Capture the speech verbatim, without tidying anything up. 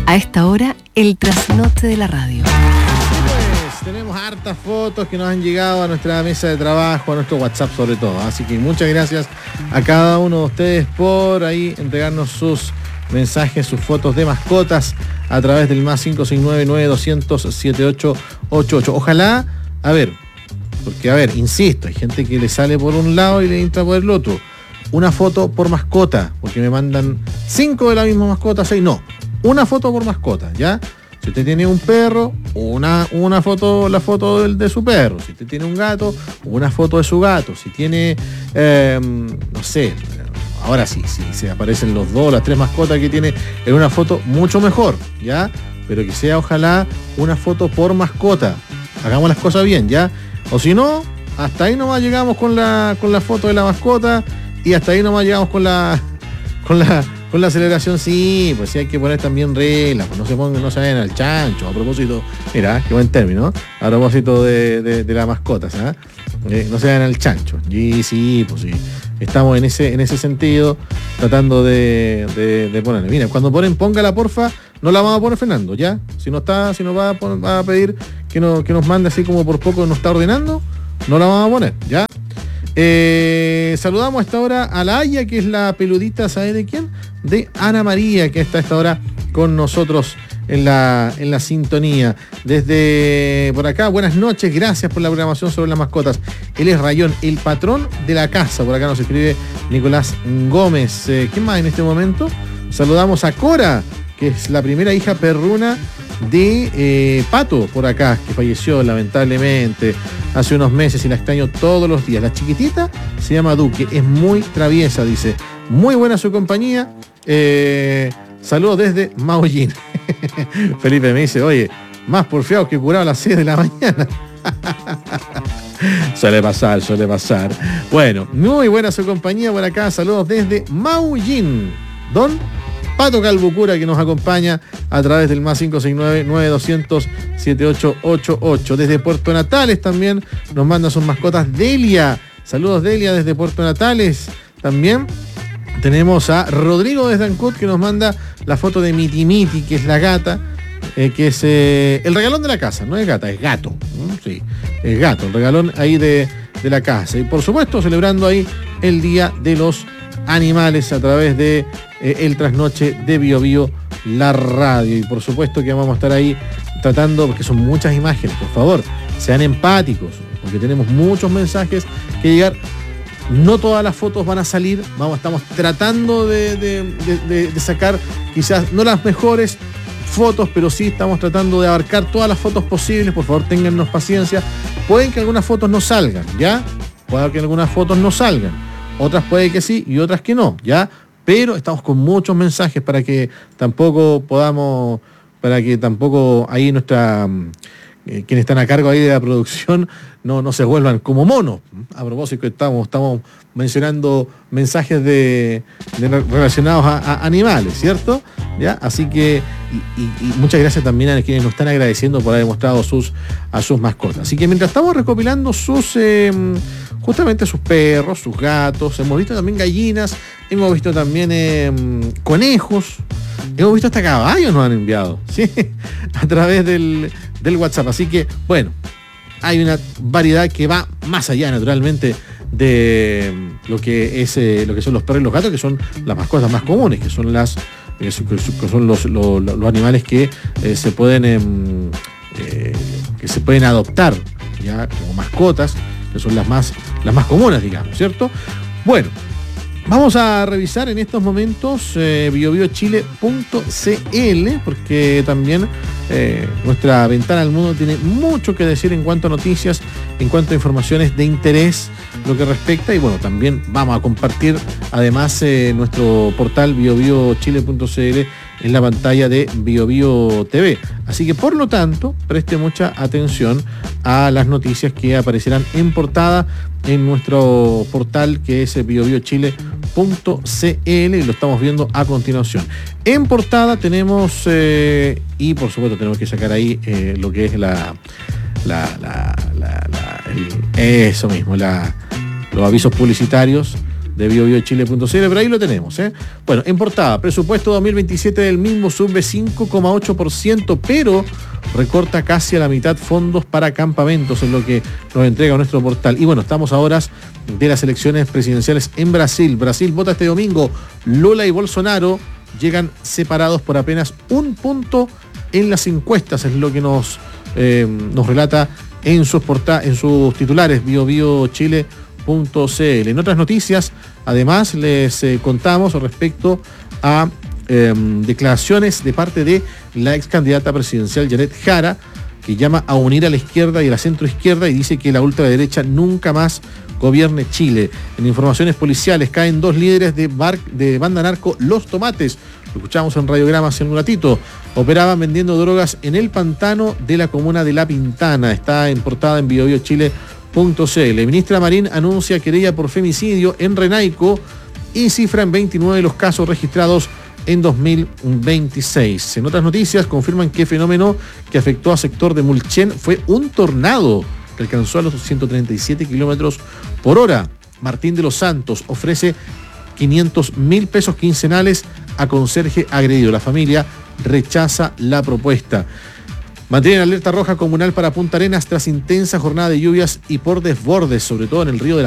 A esta hora, el trasnoche de la radio. Pues tenemos hartas fotos que nos han llegado a nuestra mesa de trabajo, a nuestro WhatsApp sobre todo. Así que muchas gracias a cada uno de ustedes por ahí entregarnos sus mensajes, sus fotos de mascotas a través del más cinco seis nueve, nueve dos cero cero, siete ocho ocho ocho. Ojalá, a ver, porque a ver, insisto, hay gente que le sale por un lado y le entra por el otro. Una foto por mascota, porque me mandan cinco de la misma mascota, seis, no. Una foto por mascota, ¿ya? Si usted tiene un perro, una, una foto, la foto del, de su perro. Si usted tiene un gato, una foto de su gato. Si tiene, eh, no sé, ahora sí, si sí, se aparecen los dos, las tres mascotas que tiene en una foto, mucho mejor, ¿ya? Pero que sea, ojalá, una foto por mascota. Hagamos las cosas bien, ¿ya? O si no, hasta ahí nomás llegamos con la, con la foto de la mascota y hasta ahí nomás llegamos con la, con la, con la celebración. Sí, pues sí hay que poner también reglas, pues no se pongan, no se vayan al chancho. A propósito, mira, qué buen término, a propósito de, de, de la mascota, ¿sabes? Eh, no se vayan al chancho. Y sí, pues sí. Estamos en ese, en ese sentido, tratando de, de, de ponerle. Mira, cuando ponen póngala porfa, no la vamos a poner Fernando, ¿ya? Si no está, si nos va a, poner, va a pedir que, no, que nos mande así como por poco nos está ordenando, no la vamos a poner, ¿ya? Eh, saludamos a esta hora a la Aya, que es la peludita, ¿sabe de quién? De Ana María, que está a esta hora con nosotros en la, en la sintonía. Desde por acá, buenas noches, gracias por la programación sobre las mascotas. Él es Rayón, el patrón de la casa. Por acá nos escribe Nicolás Gómez. Eh, ¿Quién más en este momento? Saludamos a Cora, que es la primera hija perruna de eh, Pato por acá, que falleció lamentablemente hace unos meses y la extraño todos los días. La chiquitita se llama Duque, es muy traviesa, dice. Muy buena su compañía. Eh, saludos desde Maullín. Felipe me dice, oye, más porfiado que curado a las seis de la mañana. Suele pasar, suele pasar. Bueno, muy buena su compañía por acá. Saludos desde Maullín. Don Pato Calbucura, que nos acompaña a través del más cinco seis nueve, nueve dos cero cero, siete ocho ocho ocho. Desde Puerto Natales también nos manda sus mascotas Delia. Saludos Delia desde Puerto Natales. También tenemos a Rodrigo desde Ancud, que nos manda la foto de Miti Miti, que es la gata, eh, que es eh, el regalón de la casa. No es gata, es gato. ¿no? Sí, es gato, el regalón ahí de, de la casa. Y por supuesto celebrando ahí el Día de los Animales a través de eh, el trasnoche de Bio Bio, la radio. Y por supuesto que vamos a estar ahí tratando, porque son muchas imágenes, por favor, sean empáticos, porque tenemos muchos mensajes que llegar. No todas las fotos van a salir, vamos, estamos tratando de, de, de, de, de sacar quizás no las mejores fotos, pero sí estamos tratando de abarcar todas las fotos posibles. Por favor, téngannos paciencia. Pueden que algunas fotos no salgan, ¿ya? Puede que algunas fotos no salgan. Otras puede que sí y otras que no, ¿ya? Pero estamos con muchos mensajes para que tampoco podamos, para que tampoco ahí nuestra, eh, quienes están a cargo ahí de la producción, no, no se vuelvan como monos. A propósito que estamos, estamos mencionando mensajes de, de relacionados a, a animales, ¿cierto? ¿Ya? Así que, y, y, y muchas gracias también a quienes nos están agradeciendo por haber mostrado sus, a sus mascotas. Así que mientras estamos recopilando sus... Eh, justamente sus perros, sus gatos, hemos visto también gallinas, hemos visto también eh, conejos, hemos visto hasta caballos nos han enviado, ¿sí? A través del, del WhatsApp. Así que, bueno, hay una variedad que va más allá, naturalmente, de lo que es eh, lo que son los perros y los gatos, que son las mascotas más comunes, que son las que son los, los, los animales que eh, se pueden eh, eh, que se pueden adoptar ya como mascotas, que son las más, las más comunes, digamos, ¿cierto? Bueno, vamos a revisar en estos momentos eh, bio bio chile punto c l, porque también eh, nuestra ventana al mundo tiene mucho que decir en cuanto a noticias, en cuanto a informaciones de interés, lo que respecta, y bueno, también vamos a compartir además eh, nuestro portal bio bio chile punto c l en la pantalla de Bio Bio T V. Así que, por lo tanto, preste mucha atención a las noticias que aparecerán en portada en nuestro portal, que es bio bio chile punto c l, y lo estamos viendo a continuación. En portada tenemos, eh, y por supuesto tenemos que sacar ahí eh, lo que es la, la, la, la, la el, eso mismo, la, los avisos publicitarios de bio bio chile punto c l, pero ahí lo tenemos, ¿eh? Bueno, en portada, presupuesto dos mil veintisiete del mismo sube cinco coma ocho por ciento, pero recorta casi a la mitad fondos para campamentos, es lo que nos entrega nuestro portal. Y bueno, estamos a horas de las elecciones presidenciales en Brasil. Brasil vota este domingo. Lula y Bolsonaro llegan separados por apenas un punto en las encuestas, es lo que nos, eh, nos relata en sus, porta en sus titulares bio bio chile punto c l. En otras noticias, además, les eh, contamos respecto a eh, declaraciones de parte de la ex candidata presidencial Janet Jara, que llama a unir a la izquierda y a la centroizquierda y dice que la ultraderecha nunca más gobierne Chile. En informaciones policiales caen dos líderes de, bar, de banda narco Los Tomates. Lo escuchamos en Radiograma hace un ratito. Operaban vendiendo drogas en el pantano de la comuna de La Pintana. Está en portada en bio bio chile punto c l. Ministra Marín anuncia querella por femicidio en Renaico y cifra en veintinueve los casos registrados en dos mil veintiséis. En otras noticias, confirman que el fenómeno que afectó a sector de Mulchen fue un tornado que alcanzó a los ciento treinta y siete kilómetros por hora. Martín de los Santos ofrece quinientos mil pesos quincenales a conserje agredido. La familia rechaza la propuesta. Mantienen alerta roja comunal para Punta Arenas tras intensa jornada de lluvias y por desbordes, sobre todo en el río de la